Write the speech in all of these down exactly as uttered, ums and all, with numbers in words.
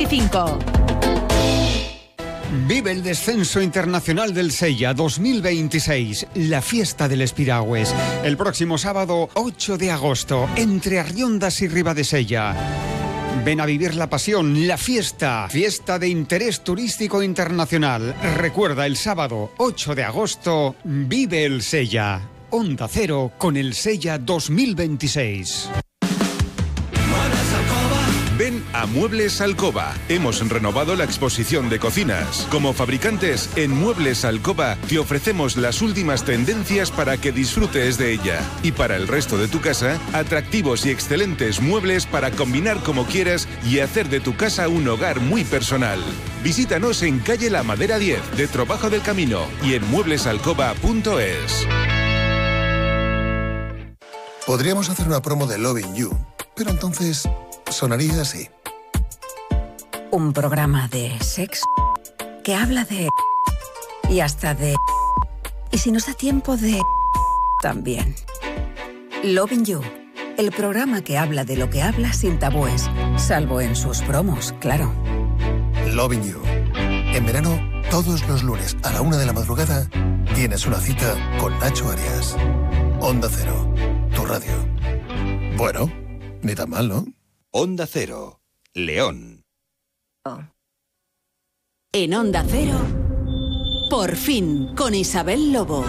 veinticinco. Vive el descenso internacional del Sella dos mil veintiséis, la fiesta del Espiragües, el próximo sábado ocho de agosto, entre Arriondas y Ribadesella. Ven a vivir la pasión, la fiesta, fiesta de interés turístico internacional. Recuerda, el sábado ocho de agosto, vive el Sella. Onda Cero con el Sella dos mil veintiséis. Ven a Muebles Alcoba. Hemos renovado la exposición de cocinas. Como fabricantes, en Muebles Alcoba te ofrecemos las últimas tendencias para que disfrutes de ella. Y para el resto de tu casa, atractivos y excelentes muebles para combinar como quieras y hacer de tu casa un hogar muy personal. Visítanos en calle La Madera diez, de Trobajo del Camino, y en muebles alcoba punto es. Podríamos hacer una promo de Loving You, pero entonces sonaría así. Un programa de sexo que habla de... y hasta de... y si nos da tiempo de... también. Loving You, el programa que habla de lo que habla sin tabúes, salvo en sus promos, claro. Loving You. En verano, todos los lunes a la una de la madrugada, tienes una cita con Nacho Arias. Onda Cero, tu radio. Bueno, ni tan mal, ¿no? Onda Cero, León. En Onda Cero, por fin, con Isabel Lobo.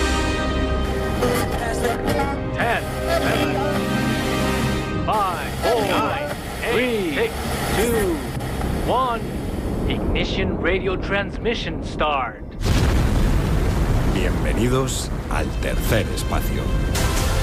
ten, seven, five, four, nine, three, six, two, one. Ignition Radio Transmission start. Bienvenidos al tercer espacio.